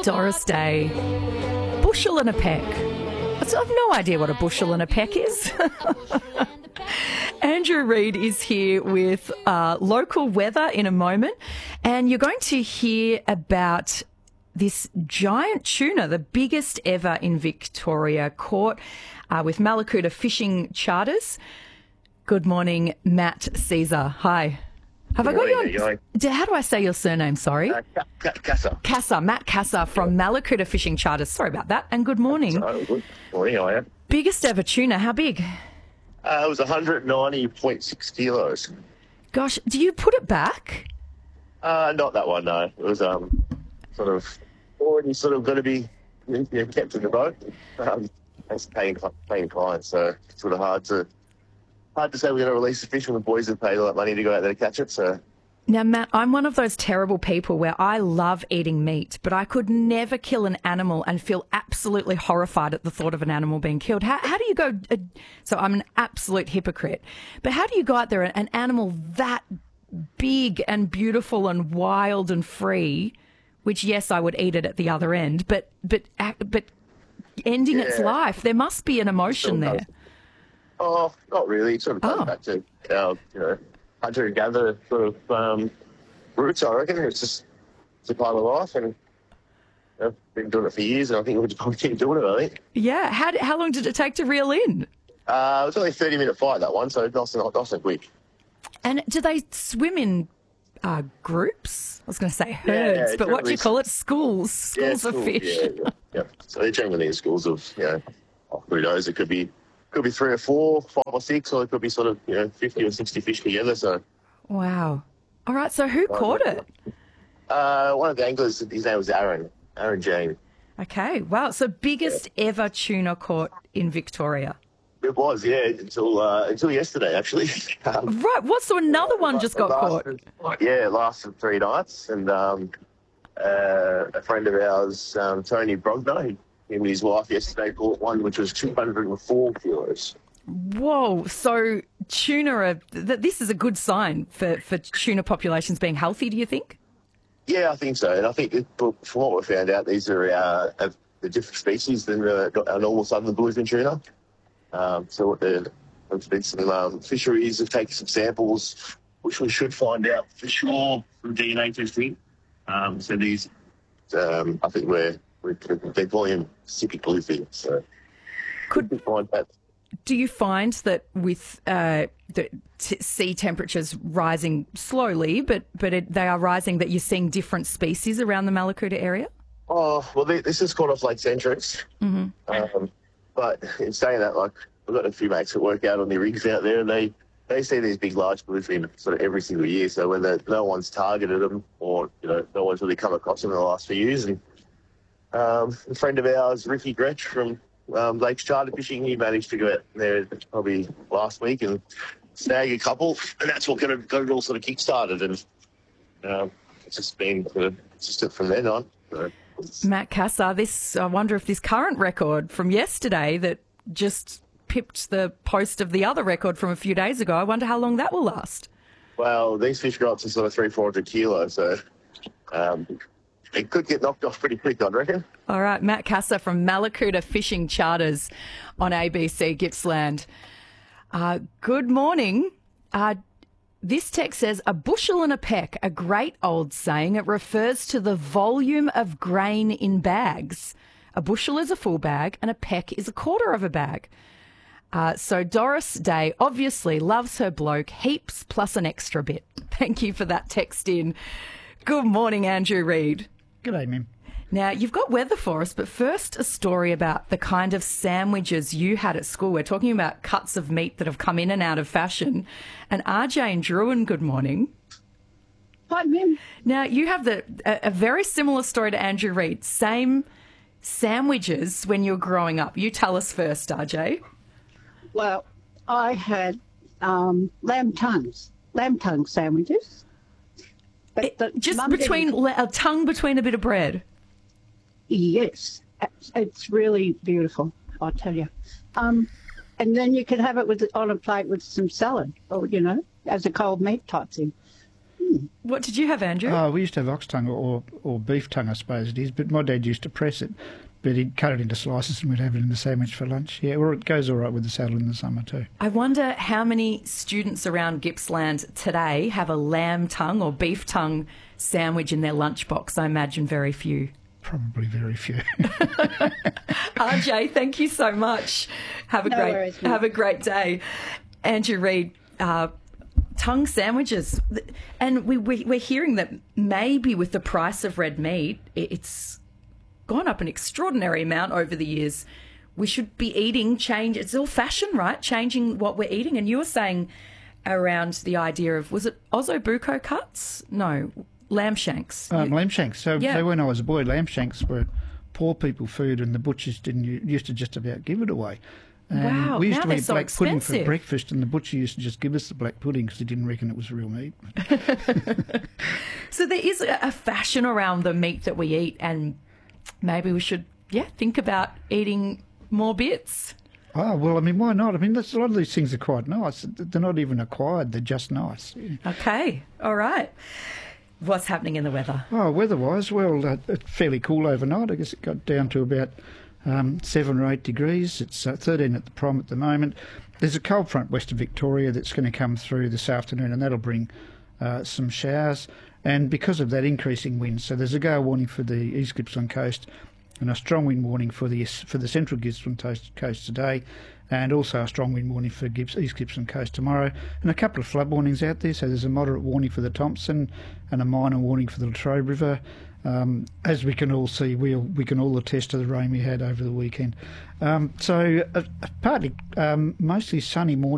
Doris Day. Bushel and a peck. I've no idea what a bushel and a peck is. Andrew Reid is here with local weather in a moment, and you're going to hear about this giant tuna, the biggest ever in Victoria, caught with Malakuta Fishing Charters. Good morning, Matt Caesar. Hi. Have I got you on? How do I say your surname? Sorry. Casa. Casa, Matt Casa from Malakuta Fishing Charters. Sorry about that. And good morning. Good morning, I am. Biggest ever tuna. How big? It was 190.6 kilos. Gosh, do you put it back? Not that one, no. It was sort of already going to be kept in the boat. It's paying clients, so it's sort of hard to say we're going to release the fish when the boys have paid all that money to go out there to catch it. So now, Matt, I'm one of those terrible people where I love eating meat, but I could never kill an animal and feel absolutely horrified at the thought of an animal being killed. How do you go? So I'm an absolute hypocrite, but how do you go out there, an animal that big and beautiful and wild and free, which, yes, I would eat it at the other end, but ending its life? There must be an emotion there. Oh, not really. It sort of comes back to our, hunter and gatherer sort of roots, I reckon. It's a part of life, and I've been doing it for years, and I think we'll probably keep doing it, I think. Yeah. How long did it take to reel in? It was only a 30-minute fight, that one, so nice and quick. And do they swim in groups? I was going to say herds, but what do you call it? Schools of fish. Yeah. So they're generally in schools of, who knows, it could be 3 or 4, 5 or 6, or it could be sort of 50 or 60 fish together. So wow. All right. So who caught it? One of the anglers. His name was Aaron Jane. Okay. Wow. So biggest ever tuna caught in Victoria. It was, until yesterday, actually. Right. What? So another one just got caught. Yeah, it lasted 3 nights, and a friend of ours, Tony Brogno, him and his wife yesterday caught one which was 204 kilos. Whoa. So tuna, this is a good sign for tuna populations being healthy, do you think? Yeah, I think so. And I think from what we found out, these are the different species than our normal southern bluefin tuna. So what there's been some fisheries have taken some samples, which we should find out for sure from DNA testing. So these, I think they're calling them Pacific bluefin. So could we find that? Do you find that with the sea temperatures rising slowly, but they are rising, that you're seeing different species around the Malakuta area? Oh, well, this is called off Lake Centrix. Mm-hmm. But in saying that, like, we've got a few mates that work out on the rigs out there, and they see these big, large bluefin sort of every single year. So whether no one's targeted them or, no one's really come across them in the last few years. And a friend of ours, Ricky Gretsch from Lakes Charter Fishing, he managed to go out there probably last week and snag a couple, and that's what got it all sort of kick-started. And it's just been sort of consistent from then on. So. Matt Casa, I wonder if this current record from yesterday that just pipped the post of the other record from a few days ago, I wonder how long that will last. Well, these fish got up to sort of 300-400 kilos, so it could get knocked off pretty quick, I reckon. All right, Matt Casa from Malakuta Fishing Charters on ABC Gippsland. Good morning. This text says, a bushel and a peck, a great old saying. It refers to the volume of grain in bags. A bushel is a full bag and a peck is a quarter of a bag. So Doris Day obviously loves her bloke heaps plus an extra bit. Thank you for that text in. Good morning, Andrew Reid. G'day, Mim. Now, you've got weather for us, but first a story about the kind of sandwiches you had at school. We're talking about cuts of meat that have come in and out of fashion. And RJ and Druin, good morning. Hi, Mim. Now, you have a very similar story to Andrew Reid. Same sandwiches when you were growing up. You tell us first, RJ. Well, I had lamb tongue sandwiches. But just a tongue between a bit of bread. Yes, it's really beautiful, I'll tell you. And then you can have it on a plate with some salad, or as a cold meat type thing. What did you have, Andrew? Oh, we used to have ox tongue or beef tongue, I suppose it is, but my dad used to press it. But he'd cut it into slices and we'd have it in the sandwich for lunch. Yeah, or it goes all right with the saddle in the summer too. I wonder how many students around Gippsland today have a lamb tongue or beef tongue sandwich in their lunchbox. I imagine very few. Probably very few. RJ, thank you so much. Have a great day. Andrew Reid, tongue sandwiches. And we're hearing that maybe with the price of red meat, it's gone up an extraordinary amount over the years. We should be eating change. It's all fashion, right? Changing what we're eating. And you were saying around the idea of, was it Ossobuco cuts? No, lamb shanks. Lamb shanks. So when I was a boy, lamb shanks were poor people food and the butchers used to just about give it away. And wow, we used now to they're eat so black pudding expensive. for breakfast and the butcher used to just give us the black pudding because he didn't reckon it was real meat. So there is a fashion around the meat that we eat, and maybe we should, think about eating more bits. Oh, well, I mean, why not? I mean, a lot of these things are quite nice. They're not even acquired, they're just nice. Okay, all right. What's happening in the weather? Oh, weather-wise, well, it's fairly cool overnight. I guess it got down to about 7 or 8 degrees. It's 13 at the prom at the moment. There's a cold front west of Victoria that's going to come through this afternoon, and that'll bring some showers. And because of that, increasing winds. So there's a gale warning for the East Gippsland coast and a strong wind warning for the central Gippsland coast today, and also a strong wind warning for East Gippsland coast tomorrow, and a couple of flood warnings out there. So there's a moderate warning for the Thompson and a minor warning for the Latrobe River. As we can all see, we can all attest to the rain we had over the weekend. So partly mostly sunny morning.